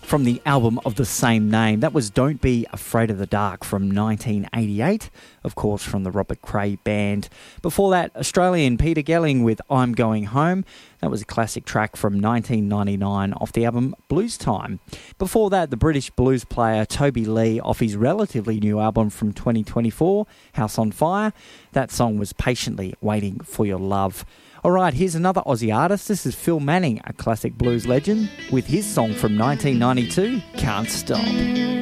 from the album of the same name. That was Don't Be Afraid of the Dark from 1988, of course, from the Robert Cray Band. Before that, Australian Peter Gelling with I'm Going Home. That was a classic track from 1999 off the album Blues Time. Before that, the British blues player Toby Lee off his relatively new album from 2024, House on Fire. That song was Patiently Waiting for Your Love. All right, here's another Aussie artist. This is Phil Manning, a classic blues legend, with his song from 1992, Can't Stop.